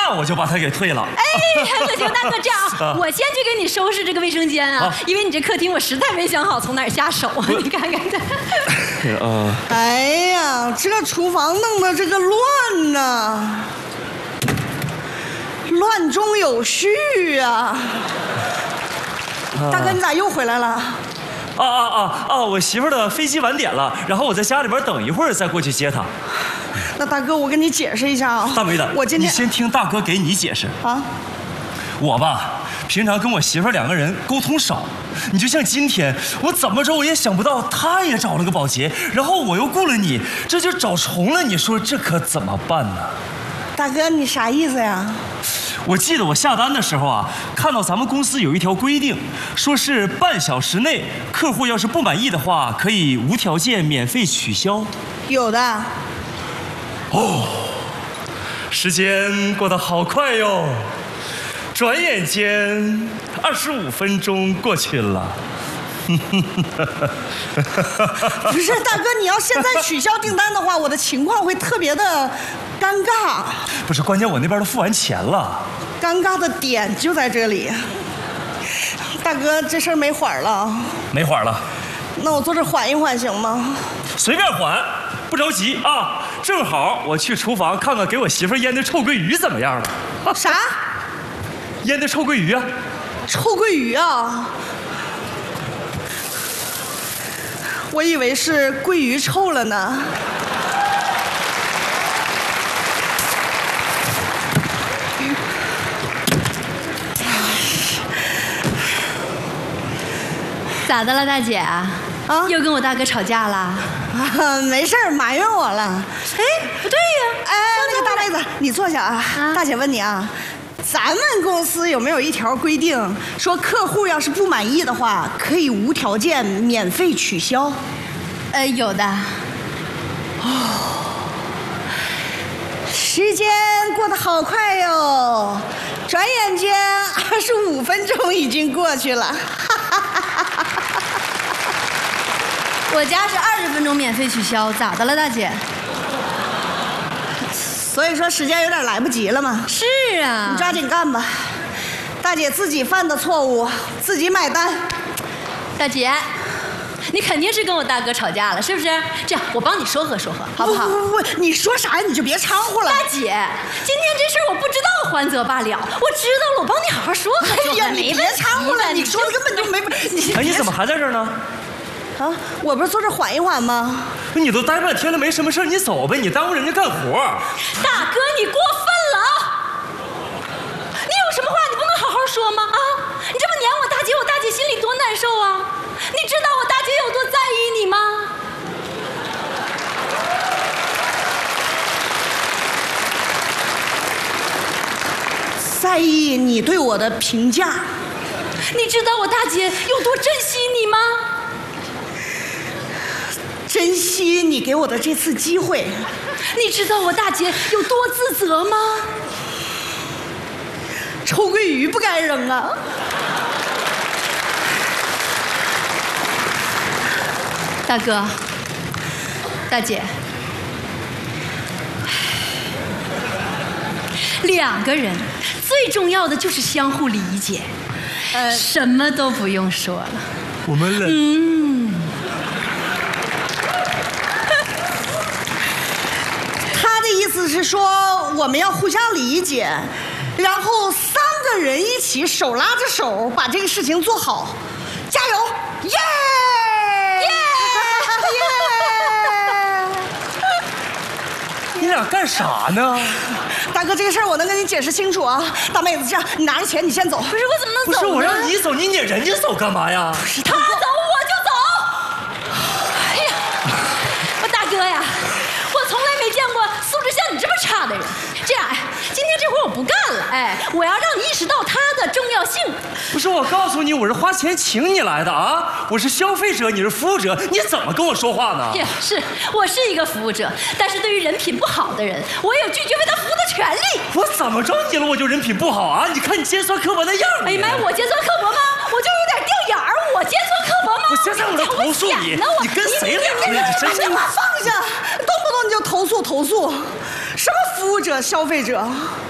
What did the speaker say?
那我就把它给退了。 哎，可行，大哥，这样啊，我先去给你收拾这个卫生间啊，因为你这客厅我实在没想好从哪儿下手。你看看这。 哎呀，这个厨房弄得这个乱呐，乱中有序啊。大哥，你咋又回来了？ 我媳妇儿的飞机晚点了，然后我在家里边等一会儿再过去接她。 那大哥，我跟你解释一下啊。 大梅子， 我今天你先听大哥给你解释啊。 我吧，平常跟我媳妇儿两个人沟通少，你就像今天，我怎么着我也想不到，她也找了个保洁，然后我又雇了你，这就找重了。你说这可怎么办呢？ 大哥，你啥意思呀？ 我记得我下单的时候啊，看到咱们公司有一条规定，说是半小时内客户要是不满意的话，可以无条件免费取消。 有的。 哦，时间过得好快哟，转眼间25分钟过去了。 不是大哥，你要现在取消订单的话，我的情况会特别的尴尬。 不是，关键我那边都付完钱了。 尴尬的点就在这里。大哥，这事儿没缓了。 没缓了。 那我坐这缓一缓行吗？ 随便缓，不着急啊。正好我去厨房看看给我媳妇腌的臭鳜鱼怎么样了。 啥？ 腌的臭鳜鱼啊？ 臭鳜鱼啊？我以为是鳜鱼臭了呢。 咋的了，大姐？啊，又跟我大哥吵架了？ 没事儿，埋怨我了。 哎，不对呀。 哎，那个大妹子，你坐下啊。大姐问你啊，咱们公司有没有一条规定，说客户要是不满意的话，可以无条件免费取消？ 有的。 哦，时间过得好快哟，转眼间25分钟已经过去了。 我家是20分钟免费取消，咋的了，大姐？ 所以说时间有点来不及了嘛。 是啊， 你抓紧干吧。大姐自己犯的错误，自己买单。 大姐，你肯定是跟我大哥吵架了，是不是？这样，我帮你说和说和，好不好？ 不，你说啥你就别掺和了。 大姐，今天这事儿我不知道，还则罢了，我知道了，我帮你好好说和说和。 哎呀，你别掺和了，你说的根本就没。 你怎么还在这儿呢？ 啊，我不是坐这缓一缓吗？ 你都待半天了，没什么事，你走呗，你耽误人家干活。 大哥，你过分了啊！你有什么话你不能好好说吗？啊，你这么撵我大姐，我大姐心里多难受啊！你知道我大姐有多在意你吗？ 在意你对我的评价。 你知道我大姐有多珍惜你吗？ 珍惜你给我的这次机会。 你知道我大姐有多自责吗？ 臭鳜鱼不该扔啊！ 大哥，大姐，两个人最重要的就是相互理解，什么都不用说了。 我们冷。 他的意思是说，我们要互相理解，然后3个人一起手拉着手把这个事情做好，加油！耶！ 你俩干啥呢？ 大哥，这个事儿我能跟你解释清楚啊。大妹子，这样，你拿着钱，你先走。 不是，我怎么能走呢？ 不是我让你走，你撵人家走干嘛呀？ 他走我就走。哎呀，我大哥呀，我从来没见过素质像你这么差的人。这样，今天这活我不干了，我要让你意识到它的重要性。 不是，我告诉你，我是花钱请你来的啊！我是消费者，你是服务者，你怎么跟我说话呢？ 是，我是一个服务者，但是对于人品不好的人，我有拒绝为他服务的权利。 我怎么着你了？我就人品不好啊？你看你尖酸刻薄的样儿。 哎呀妈呀，我尖酸刻薄吗？我就有点掉眼儿，我尖酸刻薄吗？ 我现在我要投诉你，你跟谁俩呢？你真是把放下，动不动你就投诉，什么服务者、消费者？